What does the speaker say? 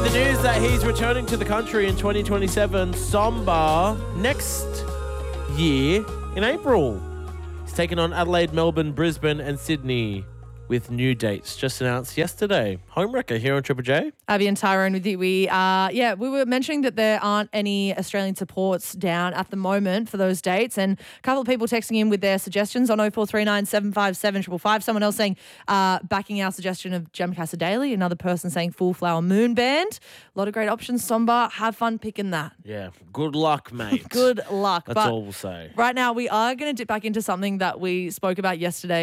With the news that he's returning to the country in 2027, Somba next year in April. He's taken on Adelaide, Melbourne, Brisbane and Sydney with new dates just announced yesterday. Home wrecker here on Triple J. Abby and Tyrone with you. We were mentioning that there aren't any Australian supports down at the moment for those dates, and a couple of people texting in with their suggestions on 0439 757 555. Someone else saying backing our suggestion of Jem Daily. Another person saying Full Flower Moon Band. A lot of great options. Somba, have fun picking that. Yeah, good luck, mate. Good luck. That's all we'll say. Right now, we are going to dip back into something that we spoke about yesterday.